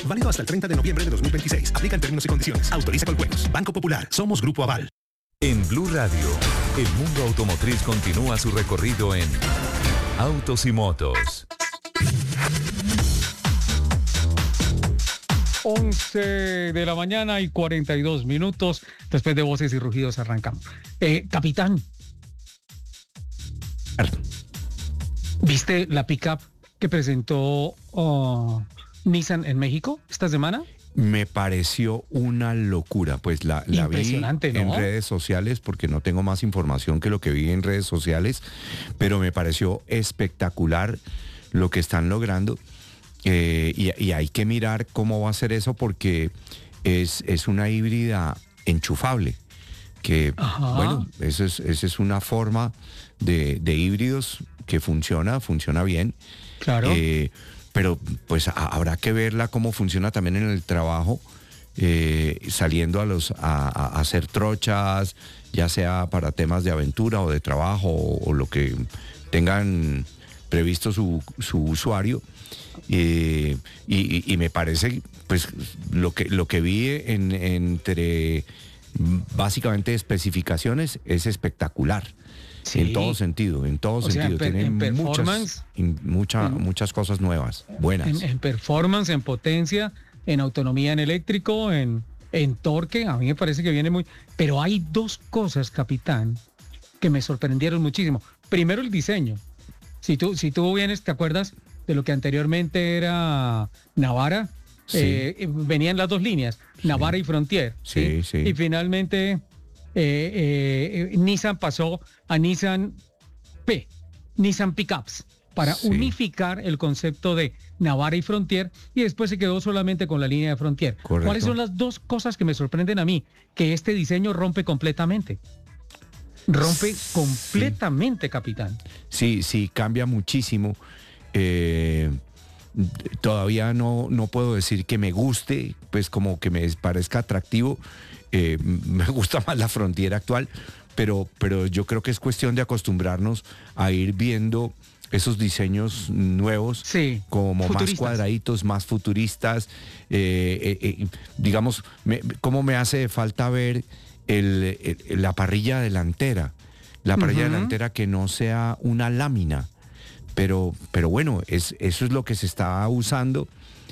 Válido hasta el 30 de noviembre de 2026. Aplican términos y condiciones. Autoriza con juegos. Banco Popular. Somos Grupo Aval. En Blue Radio, el mundo automotriz continúa su recorrido en Autos y Motos. 11 de la mañana y 42 minutos. Después de voces y rugidos arrancamos. Capitán, ¿viste la pickup que presentó Nissan en México esta semana? Me pareció una locura, pues la vi en redes sociales porque no tengo más información que lo que vi en redes sociales, pero me pareció espectacular lo que están logrando y hay que mirar cómo va a ser eso porque es una híbrida enchufable, que bueno, esa es una forma de híbridos que funciona bien. Claro. Pero pues habrá que verla cómo funciona también en el trabajo, saliendo a hacer trochas, ya sea para temas de aventura o de trabajo o lo que tengan previsto su usuario. Y me parece, pues, lo que vi entre básicamente especificaciones es espectacular. Sí. En todo sentido. Tienen muchas cosas nuevas, buenas. En performance, en potencia, en autonomía en eléctrico, en torque, a mí me parece que viene muy... Pero hay dos cosas, capitán, que me sorprendieron muchísimo. Primero, el diseño. Si tú vienes, ¿te acuerdas de lo que anteriormente era Navara? Sí. Venían las dos líneas, Navara y Frontier. Sí. Y finalmente... Nissan pasó a Nissan Pickups, para unificar el concepto de Navara y Frontier, y después se quedó solamente con la línea de Frontier. Correcto. ¿Cuáles son las dos cosas que me sorprenden a mí? Que este diseño rompe completamente. Completamente, capitán. Sí, cambia muchísimo. Todavía no puedo decir que me guste, pues como que me parezca atractivo. Me gusta más la Frontier actual, pero yo creo que es cuestión de acostumbrarnos a ir viendo esos diseños nuevos, como más cuadraditos, más futuristas. Digamos, cómo me hace falta ver la parrilla delantera, delantera que no sea una lámina, pero bueno, eso es lo que se está usando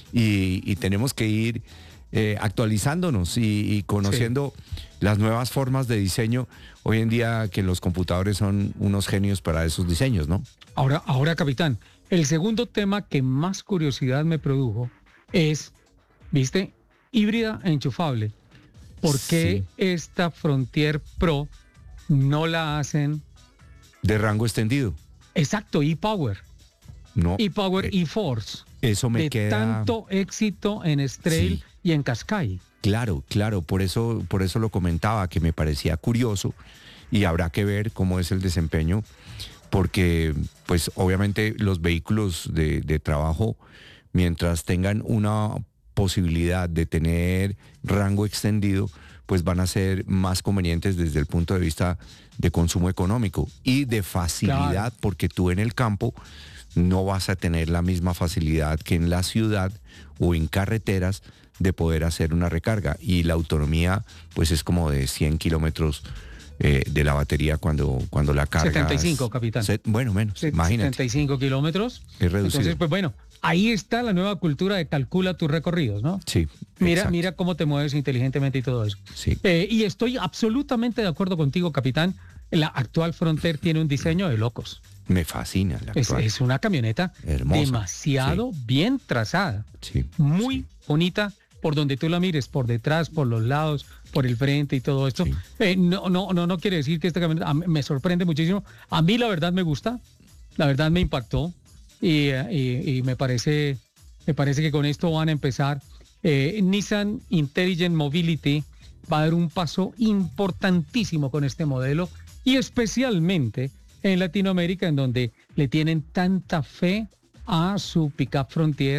y tenemos que ir actualizándonos y conociendo las nuevas formas de diseño hoy en día, que los computadores son unos genios para esos diseños, ¿no? Ahora, capitán, el segundo tema que más curiosidad me produjo es, ¿viste? Híbrida e enchufable. ¿Por qué esta Frontier Pro no la hacen de rango extendido? Exacto, e-Power. No. E-Power, e-Force. Eso me queda... tanto éxito en Trail y en Qashqai. Claro, por eso lo comentaba, que me parecía curioso, y habrá que ver cómo es el desempeño, porque pues obviamente los vehículos de trabajo, mientras tengan una posibilidad de tener rango extendido, pues van a ser más convenientes desde el punto de vista de consumo económico y de facilidad, porque tú en el campo no vas a tener la misma facilidad que en la ciudad o en carreteras de poder hacer una recarga, y la autonomía pues es como de 100 kilómetros de la batería cuando la cargas. 75, capitán. Bueno, menos, imagínate. 75 kilómetros. Es reducido. Entonces, pues bueno, ahí está la nueva cultura de calcula tus recorridos, ¿no? Sí. Mira cómo te mueves inteligentemente y todo eso. Sí. Y estoy absolutamente de acuerdo contigo, capitán. La actual Frontier tiene un diseño de locos. Me fascina la actual. Es una camioneta hermosa, demasiado bien trazada. Sí. Muy bonita, por donde tú la mires, por detrás, por los lados, por el frente y todo esto. Sí. No quiere decir que esta camioneta me sorprende muchísimo. A mí la verdad me gusta, la verdad me impactó y me parece que con esto van a empezar. Nissan Intelligent Mobility va a dar un paso importantísimo con este modelo, y especialmente en Latinoamérica, en donde le tienen tanta fe a su pickup Frontier,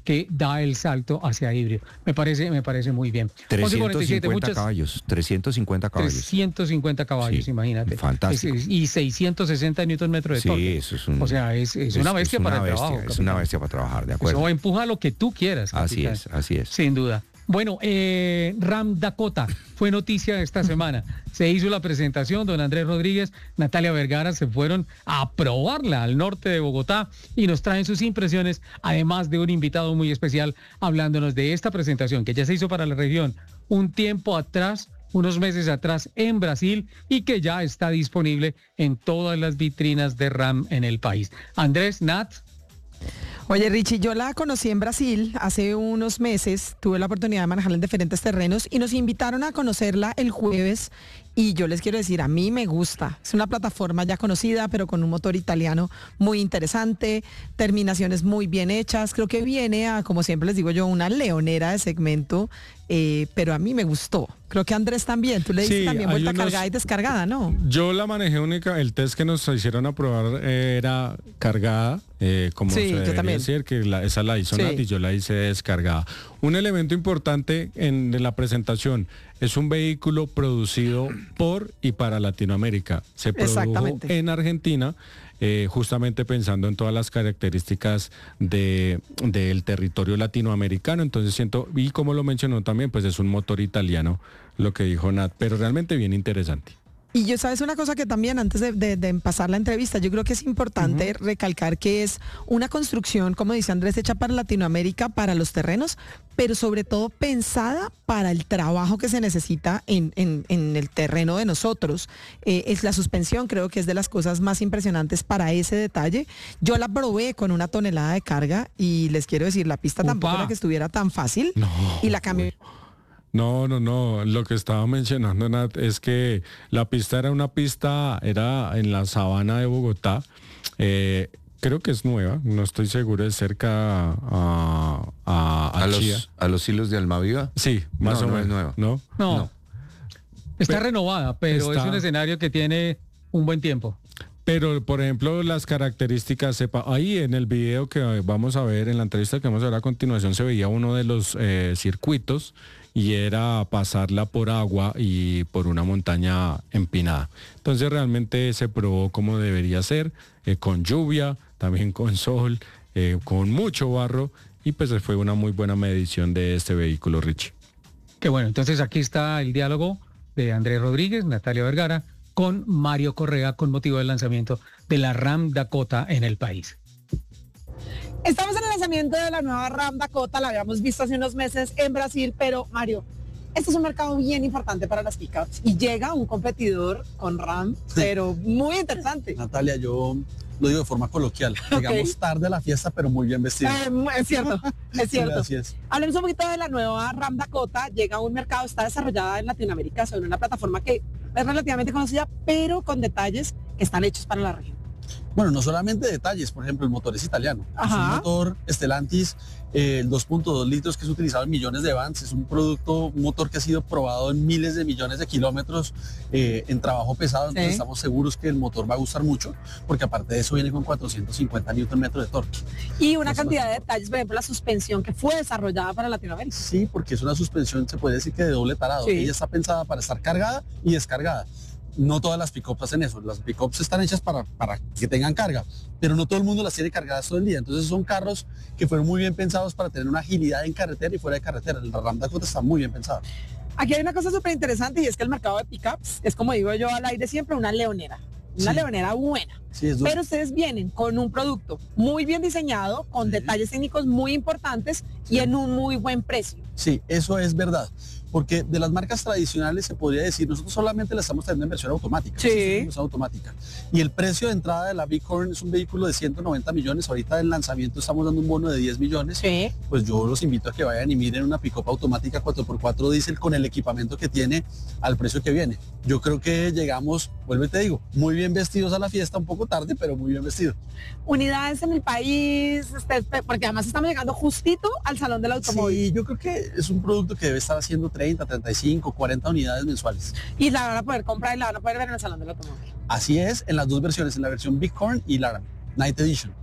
que da el salto hacia híbrido. Me parece muy bien. 350 caballos, 350 caballos. 350 caballos, Sí, imagínate. fantástico. Y 660 Nm de torque. Sí, eso es un... O sea, es una bestia para el trabajo. Es capitán. una bestia para trabajar, de acuerdo. Eso empuja lo que tú quieras. Así capitán. es, así es. Sin duda. Bueno, Ram Dakota fue noticia esta semana. Se hizo la presentación, don Andrés Rodríguez, Natalia Vergara se fueron a probarla al norte de Bogotá y nos traen sus impresiones, además de un invitado muy especial hablándonos de esta presentación que ya se hizo para la región un tiempo atrás, unos meses atrás en Brasil y que ya está disponible en todas las vitrinas de Ram en el país. Andrés, Nat. Oye, Richie, yo la conocí en Brasil hace unos meses, tuve la oportunidad de manejarla en diferentes terrenos y nos invitaron a conocerla el jueves y yo les quiero decir, a mí me gusta. Es una plataforma ya conocida, pero con un motor italiano muy interesante, terminaciones muy bien hechas. Creo que viene a, como siempre les digo yo, una leonera de segmento, pero a mí me gustó. Creo que Andrés también, tú le diste también vuelta cargada y descargada, ¿no? Yo la manejé única, el test que nos hicieron a probar era cargada, como Sí, se yo debería también. decir, que esa la hizo Sí. Nat y yo la hice descargada. Un elemento importante en la presentación, es un vehículo producido por y para Latinoamérica. Se produjo Exactamente. en Argentina, justamente pensando en todas las características del territorio latinoamericano. Entonces siento, y como lo mencionó también, pues es un motor italiano, lo que dijo Nat, pero realmente bien interesante. Y yo, sabes una cosa que también antes de pasar la entrevista, yo creo que es importante recalcar que es una construcción, como dice Andrés, hecha para Latinoamérica, para los terrenos, pero sobre todo pensada para el trabajo que se necesita en el terreno de nosotros. Es la suspensión, creo que es de las cosas más impresionantes para ese detalle. Yo la probé con 1 tonelada de carga y les quiero decir, la pista tampoco era que estuviera tan fácil y la camioneta... No, lo que estaba mencionando, Nat, es que la pista era en la sabana de Bogotá, creo que es nueva, no estoy seguro, es cerca a Chía. ¿A los hilos de Almaviva? Sí, más o menos. No es nueva. ¿No? No. Está renovada, pero es un escenario que tiene un buen tiempo. Pero, por ejemplo, las características, ahí en el video que vamos a ver, en la entrevista que vamos a ver a continuación, se veía uno de los circuitos y era pasarla por agua y por una montaña empinada. Entonces realmente se probó como debería ser, con lluvia, también con sol, con mucho barro, y pues fue una muy buena medición de este vehículo, Richie. Qué bueno, entonces aquí está el diálogo de Andrés Rodríguez, Natalia Vergara, con Mario Correa con motivo del lanzamiento de la Ram Dakota en el país. Estamos en el lanzamiento de la nueva Ram Dakota, la habíamos visto hace unos meses en Brasil, pero Mario, este es un mercado bien importante para las pickups y llega un competidor con Ram, pero muy interesante. Natalia, yo lo digo de forma coloquial, llegamos tarde a la fiesta, pero muy bien vestidos. Es cierto, es cierto. Sí, así es. Hablemos un poquito de la nueva Ram Dakota, llega a un mercado, está desarrollada en Latinoamérica sobre una plataforma que es relativamente conocida, pero con detalles que están hechos para la región. Bueno, no solamente detalles, por ejemplo, el motor es italiano. Ajá. Es un motor Stellantis, el 2.2 litros que es utilizado en millones de vans. Es un motor que ha sido probado en miles de millones de kilómetros en trabajo pesado. Entonces estamos seguros que el motor va a gustar mucho, porque aparte de eso viene con 450 Nm de torque. Y una cantidad de detalles, por ejemplo, la suspensión que fue desarrollada para Latinoamérica. Sí, porque es una suspensión, se puede decir que de doble tarado. Sí. Ella está pensada para estar cargada y descargada. No todas las pick-ups hacen eso. Las pick-ups están hechas para que tengan carga, pero no todo el mundo las tiene cargadas todo el día. Entonces son carros que fueron muy bien pensados para tener una agilidad en carretera y fuera de carretera. El Ram Dakota está muy bien pensado. Aquí hay una cosa súper interesante y es que el mercado de pickups es, como digo yo al aire siempre, una leonera. Una leonera buena. Sí, es pero ustedes vienen con un producto muy bien diseñado, con detalles técnicos muy importantes y en un muy buen precio. Sí, eso es verdad. Porque de las marcas tradicionales se podría decir, nosotros solamente la estamos teniendo en versión automática. Sí. En versión automática. Y el precio de entrada de la Bighorn es un vehículo de 190 millones. Ahorita en lanzamiento estamos dando un bono de 10 millones. Sí. Pues yo los invito a que vayan y miren una pick-up automática 4x4 diésel con el equipamiento que tiene al precio que viene. Yo creo que llegamos, vuelvo y te digo, muy bien vestidos a la fiesta, un poco tarde, pero muy bien vestidos. Unidades en el país, porque además estamos llegando justito al Salón del Automóvil. Sí, yo creo que es un producto que debe estar haciendo 30, 35, 40 unidades mensuales. Y la van a poder comprar y la van a poder ver en el Salón del Automóvil. Así es, en las dos versiones, en la versión Bighorn y la Night Edition.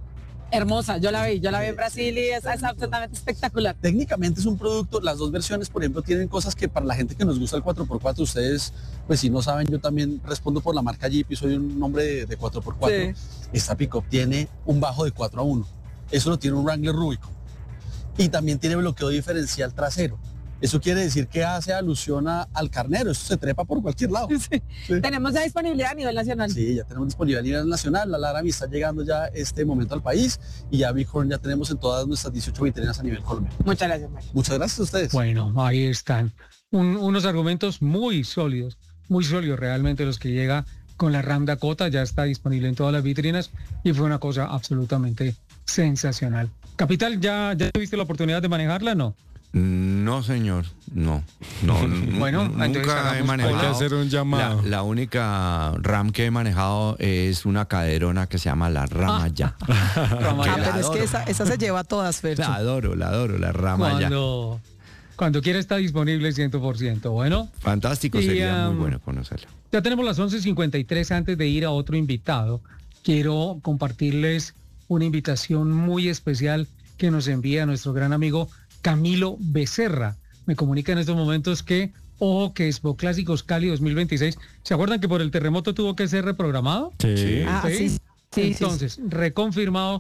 Hermosa, yo la vi en Brasil y es absolutamente espectacular. Técnicamente es un producto, las dos versiones, por ejemplo, tienen cosas que para la gente que nos gusta el 4x4, ustedes, pues si no saben, yo también respondo por la marca Jeep y soy un hombre de 4x4. Sí. Esta pick-up tiene un bajo de 4-1. Eso lo tiene un Wrangler Rubicon. Y también tiene bloqueo diferencial trasero. Eso quiere decir que hace alusión al carnero. Esto se trepa por cualquier lado. Sí. Sí. ¿Tenemos ya disponibilidad a nivel nacional? Sí, ya tenemos disponibilidad a nivel nacional. La Laramie está llegando ya este momento al país y ya Bighorn ya tenemos en todas nuestras 18 vitrinas a nivel Colombia. Muchas gracias, Mario. Muchas gracias a ustedes. Bueno, ahí están. Unos argumentos muy sólidos realmente los que llega con la Ram Dakota. Ya está disponible en todas las vitrinas y fue una cosa absolutamente sensacional. Capital, ¿ya tuviste la oportunidad de manejarla, no? No, señor, no. Bueno, nunca he manejado. Hay que hacer un llamado. La única RAM que he manejado es una caderona que se llama la Ramaya. Pero es que esa se lleva a todas, Fercho. La adoro, la Ramaya. Cuando quiera está disponible 100%. Bueno. Fantástico, sería muy bueno conocerlo. Ya tenemos las 11:53. Antes de ir a otro invitado, quiero compartirles una invitación muy especial que nos envía nuestro gran amigo Camilo Becerra. Me comunica en estos momentos que, ojo, que Expo Clásicos Cali 2026, ¿se acuerdan que por el terremoto tuvo que ser reprogramado? Sí. Sí. Entonces, reconfirmado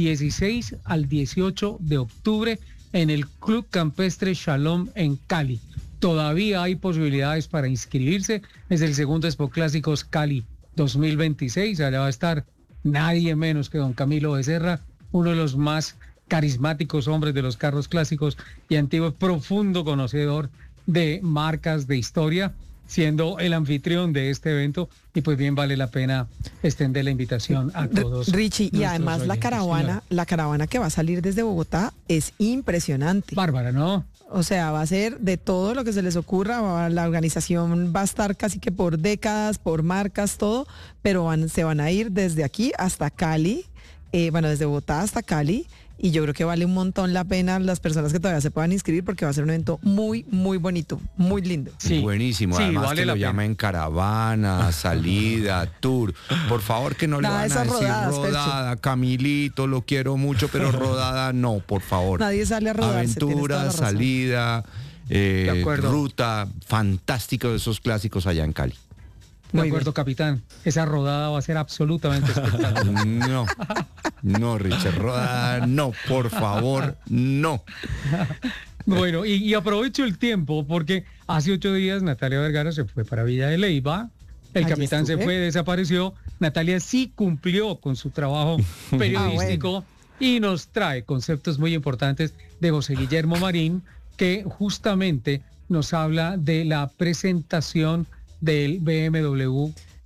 16 al 18 de octubre en el Club Campestre Shalom en Cali. Todavía hay posibilidades para inscribirse. Es el segundo Expo Clásicos Cali 2026. Allá va a estar nadie menos que don Camilo Becerra, uno de los más carismáticos hombres de los carros clásicos y antiguos, profundo conocedor de marcas, de historia, siendo el anfitrión de este evento, y pues bien vale la pena extender la invitación a todos. Richie, y además oyentes, la caravana que va a salir desde Bogotá es impresionante. Bárbara, ¿no? O sea, va a ser de todo lo que se les ocurra, la organización va a estar casi que por décadas, por marcas, todo, pero se van a ir desde aquí hasta Cali, desde Bogotá hasta Cali, y yo creo que vale un montón la pena las personas que todavía se puedan inscribir porque va a ser un evento muy, muy bonito, muy lindo. Sí, buenísimo, sí, además vale que lo llamen caravana, salida, tour. Por favor, que no le van a decir rodada, Camilito, lo quiero mucho, pero rodada no, por favor. Nadie sale a rodar. Aventura, salida, ruta, fantástico de esos clásicos allá en Cali. De acuerdo, capitán. Esa rodada va a ser absolutamente espectacular. No, Richard, rodada, no, por favor, no. Bueno, y aprovecho el tiempo porque hace 8 días Natalia Vergara se fue para Villa de Leyva. El capitán se fue, desapareció. Natalia sí cumplió con su trabajo periodístico y nos trae conceptos muy importantes de José Guillermo Marín, que justamente nos habla de la presentación del BMW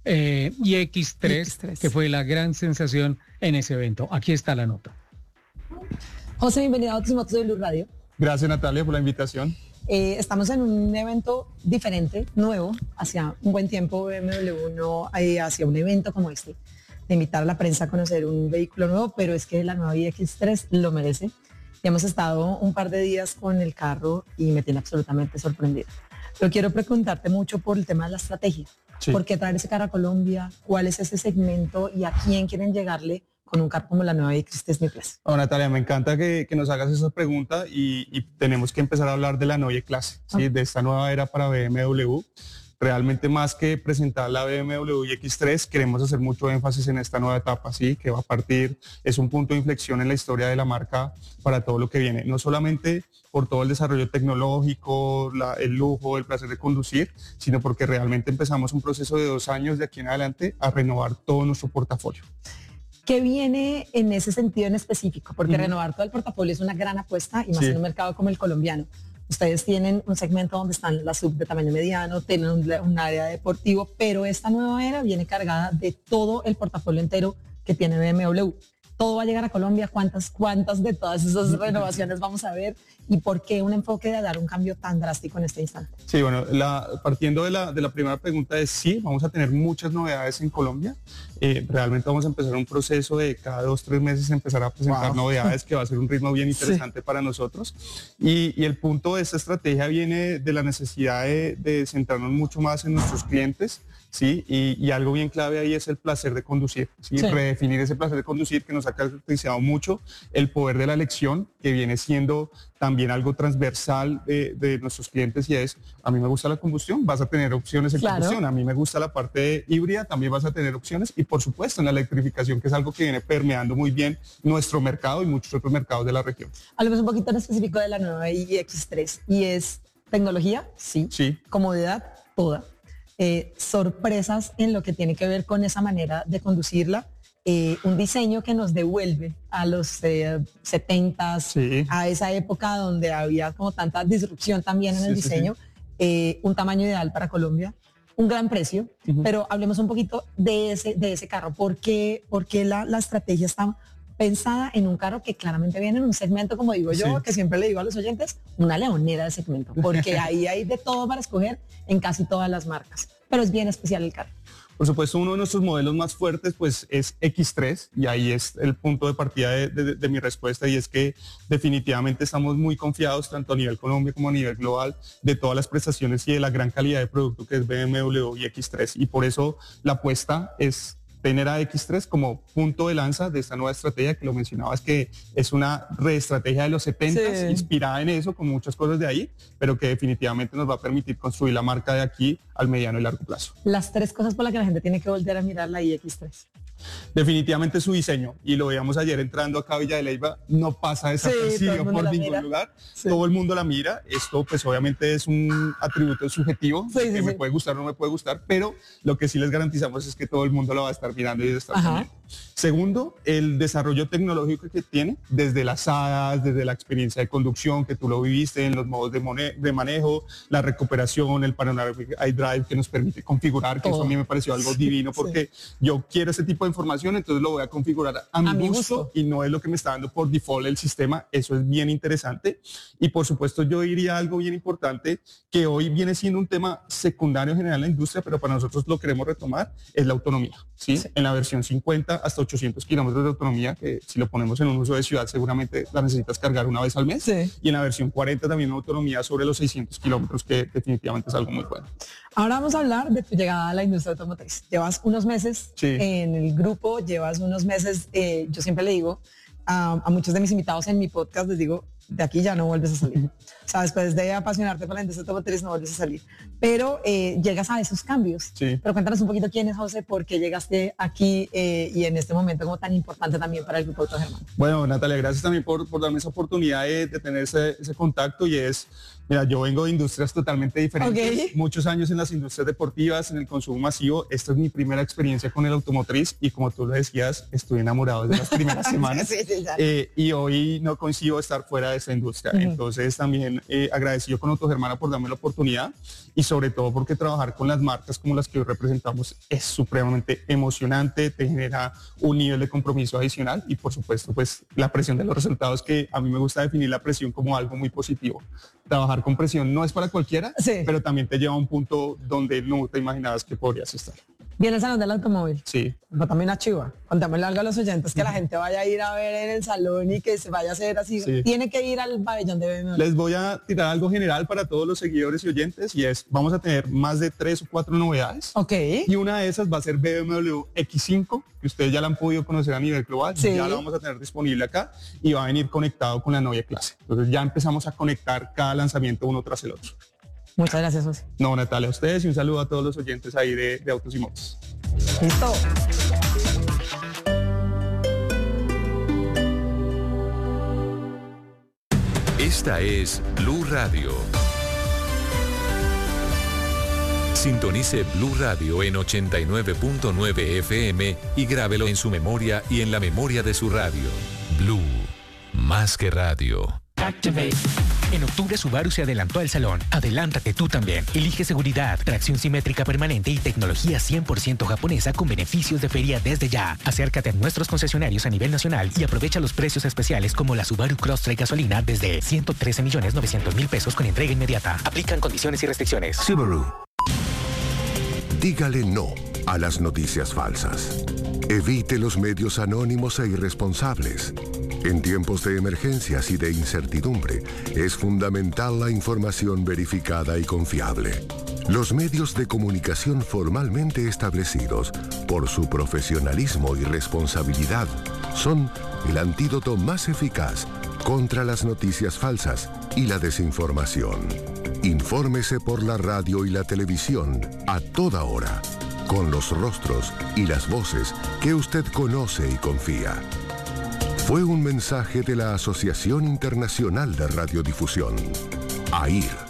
iX3, que fue la gran sensación en ese evento. Aquí está la nota. José, bienvenido a Autos y Motos de Blue Radio. Gracias, Natalia, por la invitación. Estamos en un evento diferente, nuevo, hacia un buen tiempo BMW no hacia un evento como este, de invitar a la prensa a conocer un vehículo nuevo, pero es que la nueva iX3 lo merece. Y hemos estado un par de días con el carro y me tiene absolutamente sorprendida. Pero quiero preguntarte mucho por el tema de la estrategia. Sí. ¿Por qué traer ese carro a Colombia? ¿Cuál es ese segmento y a quién quieren llegarle con un carro como la nueva iX3 Mi Clase? Oh, Natalia, me encanta que nos hagas esa pregunta y tenemos que empezar a hablar de la nueva clase, ¿sí? De esta nueva era para BMW. Realmente más que presentar la BMW iX3, queremos hacer mucho énfasis en esta nueva etapa, ¿sí? Que va a partir, es un punto de inflexión en la historia de la marca para todo lo que viene. No solamente por todo el desarrollo tecnológico, el lujo, el placer de conducir, sino porque realmente empezamos un proceso de 2 años de aquí en adelante a renovar todo nuestro portafolio. ¿Qué viene en ese sentido en específico? Porque renovar todo el portafolio es una gran apuesta y más en un mercado como el colombiano. Ustedes tienen un segmento donde están las sub de tamaño mediano, tienen un área deportivo, pero esta nueva era viene cargada de todo el portafolio entero que tiene BMW. Todo va a llegar a Colombia. ¿Cuántas de todas esas renovaciones vamos a ver? ¿Y por qué un enfoque de dar un cambio tan drástico en este instante? Sí, bueno, partiendo de la primera pregunta es sí, vamos a tener muchas novedades en Colombia. Realmente vamos a empezar un proceso de cada 2-3 meses empezar a presentar novedades, que va a ser un ritmo bien interesante para nosotros. Y el punto de esta estrategia viene de la necesidad de centrarnos mucho más en nuestros clientes, ¿sí? Y algo bien clave ahí es el placer de conducir, ¿sí? Sí. Redefinir ese placer de conducir que nos ha caracterizado mucho, el poder de la elección, que viene siendo también algo transversal de nuestros clientes, y es, a mí me gusta la combustión, vas a tener opciones en Claro. combustión, a mí me gusta la parte híbrida, también vas a tener opciones, y por supuesto en la electrificación, que es algo que viene permeando muy bien nuestro mercado y muchos otros mercados de la región. Hablemos un poquito en específico de la nueva iX3 y es tecnología, sí, Sí. comodidad, toda. Sorpresas en lo que tiene que ver con esa manera de conducirla, un diseño que nos devuelve a los 70s, Sí. a esa época donde había como tanta disrupción también en el Sí, sí, diseño, un tamaño ideal para Colombia, un gran precio, pero hablemos un poquito de ese carro. ¿Por qué la estrategia está pensada en un carro que claramente viene en un segmento, como digo yo, Sí. que siempre le digo a los oyentes, una leonera de segmento, porque ahí hay de todo para escoger en casi todas las marcas, pero es bien especial el carro. Por supuesto, uno de nuestros modelos más fuertes pues es X3, y ahí es el punto de partida de mi respuesta, y es que definitivamente estamos muy confiados tanto a nivel Colombia como a nivel global de todas las prestaciones y de la gran calidad de producto que es BMW y X3, y por eso la apuesta es tener a X3 como punto de lanza de esta nueva estrategia que lo mencionabas, que es una reestrategia de los 70, Sí. inspirada en eso, con muchas cosas de ahí, pero que definitivamente nos va a permitir construir la marca de aquí al mediano y largo plazo. Las tres cosas por las que la gente tiene que volver a mirar la iX3. Definitivamente su diseño, y lo veíamos ayer entrando acá a Villa de Leyva, no pasa todo el desapercibido mundo por la ningún mira. lugar, Sí. todo el mundo la mira. Esto pues obviamente es un atributo subjetivo, Sí, sí, que me sí. puede gustar o no me puede gustar, pero lo que sí les garantizamos es que todo el mundo lo va a estar mirando y de estar Ajá. pendiente. Segundo, el desarrollo tecnológico que tiene, desde las hadas, desde la experiencia de conducción que tú lo viviste en los modos de manejo, la recuperación, el Panoramic iDrive que nos permite configurar, que eso a mí me pareció algo divino, porque yo quiero ese tipo de información, entonces lo voy a configurar a mi gusto, y no es lo que me está dando por default el sistema. Eso es bien interesante. Y por supuesto yo diría algo bien importante, que hoy viene siendo un tema secundario general en la industria, pero para nosotros lo queremos retomar, es la autonomía. ¿sí? En la versión 50 hasta 800 kilómetros de autonomía, que si lo ponemos en un uso de ciudad seguramente la necesitas cargar una vez al mes. Sí. Y en la versión 40 también una autonomía sobre los 600 kilómetros, que definitivamente es algo muy bueno. Ahora vamos a hablar de tu llegada a la industria automotriz. Llevas unos meses Sí. en el grupo, llevas unos meses, yo siempre le digo a muchos de mis invitados en mi podcast, les digo, de aquí ya no vuelves a salir. O sea, después de apasionarte por la industria automotriz no vuelves a salir. Pero llegas a esos cambios. Sí. Pero cuéntanos un poquito quién es José, por qué llegaste aquí y en este momento como tan importante también para el Grupo Autogermán. Bueno, Natalia, gracias también por darme esa oportunidad de tener ese contacto, y es, mira, yo vengo de industrias totalmente diferentes, Ok. muchos años en las industrias deportivas, en el consumo masivo. Esta es mi primera experiencia con el automotriz, y como tú lo decías, estoy enamorado desde las primeras semanas. Sí, sí, ya. Y hoy no consigo estar fuera de esta industria. Entonces también agradecido con Autogermana por darme la oportunidad, y sobre todo porque trabajar con las marcas como las que hoy representamos es supremamente emocionante, te genera un nivel de compromiso adicional, y por supuesto pues la presión de los resultados, que a mí me gusta definir la presión como algo muy positivo. Trabajar con presión no es para cualquiera, Sí. pero también te lleva a un punto donde no te imaginabas que podrías estar. Viene el salón del automóvil. Sí. Pero también a Chiva. Contámosle algo a los oyentes, que la gente vaya a ir a ver en el salón y que se vaya a hacer así. Sí. Tiene que ir al pabellón de BMW. Les voy a tirar algo general para todos los seguidores y oyentes, y es, vamos a tener más de 3 o 4 novedades. Ok. Y una de esas va a ser BMW X5, que ustedes ya la han podido conocer a nivel global. Sí. Ya la vamos a tener disponible acá, y va a venir conectado con la Neue Clase. Entonces ya empezamos a conectar cada lanzamiento uno tras el otro. Muchas gracias, José. No, Natalia, a ustedes, y un saludo a todos los oyentes ahí de Autos y Motos. Listo. Esta es Blue Radio. Sintonice Blue Radio en 89.9 FM y grábelo en su memoria y en la memoria de su radio. Blue, más que radio. Activate. En octubre Subaru se adelantó al salón. Adelántate tú también. Elige seguridad, tracción simétrica permanente y tecnología 100% japonesa con beneficios de feria desde ya. Acércate a nuestros concesionarios a nivel nacional y aprovecha los precios especiales como la Subaru Crosstrek gasolina desde 113.900.000 pesos con entrega inmediata. Aplican condiciones y restricciones. Subaru. Dígale no a las noticias falsas. Evite los medios anónimos e irresponsables. En tiempos de emergencias y de incertidumbre, es fundamental la información verificada y confiable. Los medios de comunicación formalmente establecidos, por su profesionalismo y responsabilidad, son el antídoto más eficaz contra las noticias falsas y la desinformación. Infórmese por la radio y la televisión a toda hora, con los rostros y las voces que usted conoce y confía. Fue un mensaje de la Asociación Internacional de Radiodifusión, AIR.